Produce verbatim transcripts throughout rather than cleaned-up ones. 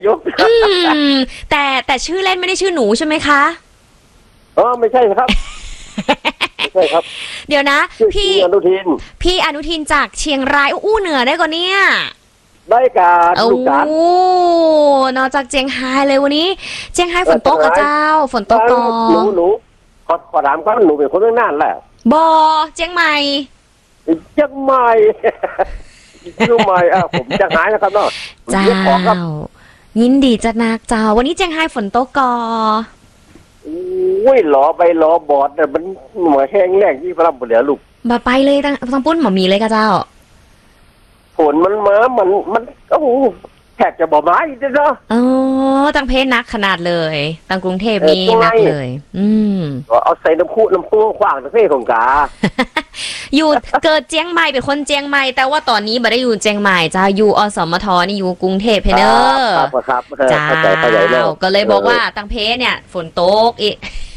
ยกอืมแต่แต่ชื่อเล่นไม่ได้ชื่อหนูใช่ไหมคะอ๋อไม่ใช่ครับไม่ใช่ครับเดี๋ยวนะพี่อนุทินพี่อนุทินจากเชียงรายอู้เหนือได้ก่อนเนี่ยได้การลูกการโอ้นอกจากเจียงไฮ้เลยวันนี้เจียงไฮ้ฝนตกอ่ะเจ้าฝนตกก่อหนูหนูขอขอถามก่อนหนูเป็นคนเมืองน่านแหละบอเจียงใหม่เจียงใหม่เจียงใหม่อ่ะผมจะหายนะครับเนาะเจ้ายินดีจะนักเจ้าวันนี้เจียงไฮ้ฝนตกก่อโอ้ยหลอไปหลอบอดแต่มันหมอแห้งแรงที่พระบุญเหลือลูกบ่ไปเลยตั้งตั้งปุ้นหมอมีเลยกะเจ้าฝนมันมามันมันโอ้โหแทบจะบ่ไม้เนาะอ๋อตั้งเพชรนักขนาดเลยตั้งกรุงเทพนี่นักเลยอืมเอาใส่น้ำพุน้ำพุขว้างตั้งเพศของกาอยู่เกิดเจียงใหม่เป็นคนเจียงใหม่แต่ว่าตอนนี้บ่ได้อยู่เจียงใหม่จ้าอยู่อสมทนี่อยู่กรุงเทพเพเนอร์ครับจ้าก็เลยบอกว่าตั้งเพชรเนี่ยฝนตกอีก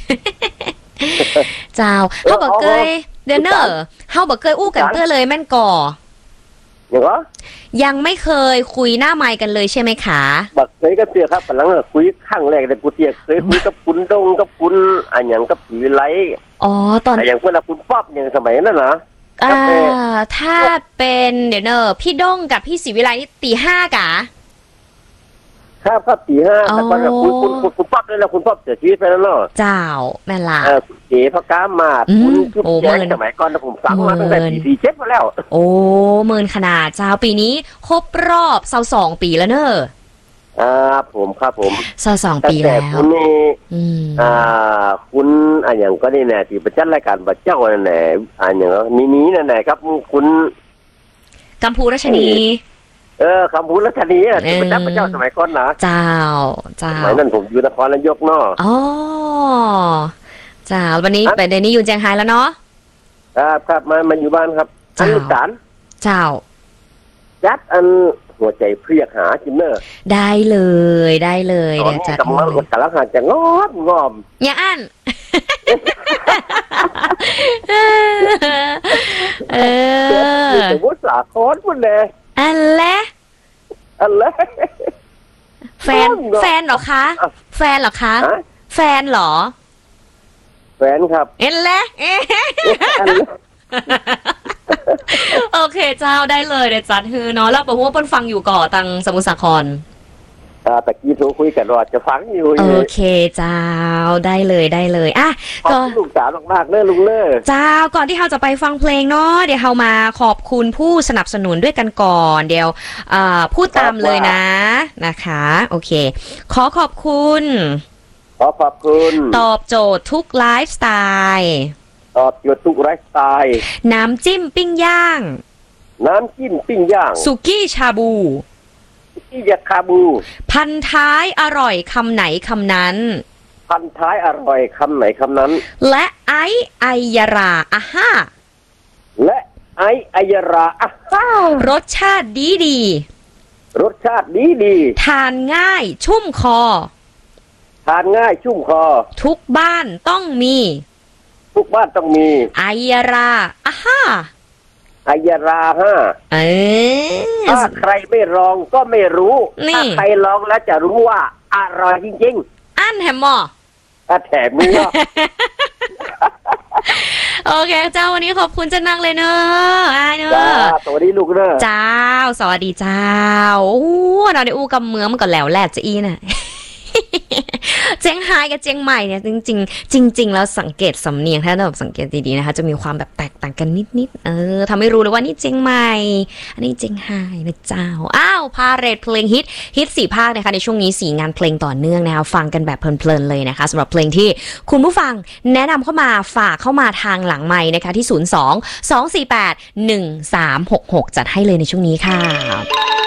เจ้าเฮาบ่เคยเดนเนอร์เฮาบ่เคยอู้กันเตื้อเลยแม่นก่อยังไม่เคยคุยหน้าไมค์กันเลยใช่ไหมคะบักเคยก็เสียครับกำลังคุยครั้งแรกแต่กูเสียเคยคุยกับคุณดงกับคุณอันอย่างกับผีไลอ๋อตอนอย่างเวลาคุณป๊อบอย่างสมัยนั้นนะอ่าถ้าเป็นเดี๋ยวเนอะพี่ดงกับพี่ศรีวิไลนี่ตีห้ากะครับครับตีห้าแต่ก่อนคุณคุณคุณคุณป๊อบเลยนะคุณป๊อบเสียชีวิตไปแล้วเนาะเจ้าแม่ล่ะเออเก๋พระก้ามาคุณคือแจ้งสมัยก่อนนะผมฟังมาตั้งแต่ปีสี่เจ็ดมาแล้วโอ้เมินขนาดเจ้าปีนี้ครบรอบเศร้าสองปีแล้วเนอะอ่าผมครับผมเศร้าสองปีแล้วคุณนี่อ่าคุณอันอย่างก็นี่แน่ที่ประจันรายการบัดเจ้านั่นแน่อันอย่างนี้นี้นั่นแน่ครับคุณกัมพูรัชนีเออคำพูดรัชนีอ่ะที่ประจันพระเจ้าสมัยก่อนนะเจ้าเจ้าสมัยนั้นผมอยู่นครนายกเนาะอ๋อเจ้าวันนี้ไปเดนนี้อยู่เจียงไฮ้แล้วเนาะครับครับมามาอยู่บ้านครับอันลูกสารเจ้ายัดอันหัวใจเพียกหาจินเนอร์ได้เลยได้เลยเดี๋ยวจัดให้กำลังหาจะงอมงอมอย่าอั้นเออสมมติสาคอนหมดเลยอันแหละอันแหละแฟนแฟนเหรอคะแฟนเหรอคะแฟนเหรอแฟนครับเอ็นแหละโอเคเจ้าได้เลยเดี๋ยวจัดฮือเนาะแล้วบอกว่าเปิ้ลฟังอยู่ก่อตังสมุทรสาครอ่าตะกี้โทรคุยกันว่าจะฟังอยู่โอเคเจ้าได้เลยได้เลยอ่ะก็ลูกสาวมากๆเน้อลุงเน้อเจ้าก่อนที่เราจะไปฟังเพลงเนาะเดี๋ยวเรามาขอบคุณผู้สนับสนุนด้วยกันก่อนเดี๋ยวอ่าพูดตามเลยนะนะคะโอเคขอขอบคุณขอขอบคุณตอบโจทย์ทุกไลฟ์สไตล์ตอบโจทย์ทุกไลฟ์สไตล์น้ำจิ้มปิ้งย่างน้ำจิ้มปิ้งย่างสุกี้ชาบูที่ยาคาบูพันท้ายอร่อยคำไหนคำนั้นพันท้ายอร่อยคำไหนคำนั้นและไอไอยาราอ่ะฮ่าและไอไอยาราอ่ะฮ่ารสชาติดีดีรสชาติดีดีทานง่ายชุ่มคอทานง่ายชุ่มคอทุกบ้านต้องมีทุกบ้านต้องมีไอยาราอ่ะฮ่าอายาราห้าเออถ้าใครไม่ลองก็ไม่รู้ถ้าใครลองแล้วจะรู้ว่าอร่อยจริงๆอันแฮมมอถ้าแถมมือโอเคเจ้าวันนี้ขอบคุณเจ้านั่งเลยเนอะไอ้เนอะสวัสดีลูกเนอะเจ้าสวัสดีเจ้าโอ้เราได้อู้กำเมืองมันก็แล้วแหละจะอีน่ะเจียงไฮ้กับเจียงใหม่เนี่ยจริงๆจริงๆแล้วสังเกตสำเนียงถ้าเราสังเกตดีๆนะคะจะมีความแบบแตกต่างกันนิดๆเออทำให้รู้เลยว่านี่เจียงใหม่อันนี้เจียงไฮ้นะเจ้าอ้าวพาเรทเพลงฮิตฮิตสี่ภาคนะคะในช่วงนี้สี่งานเพลงต่อเนื่องนะคะฟังกันแบบเพลินๆเลยนะคะสำหรับเพลงที่คุณผู้ฟังแนะนำเข้ามาฝากเข้ามาทางหลังไมค์นะคะที่ศูนย์ สอง สอง สี่ แปด หนึ่ง สาม หก หกจัดให้เลยในช่วงนี้ค่ะ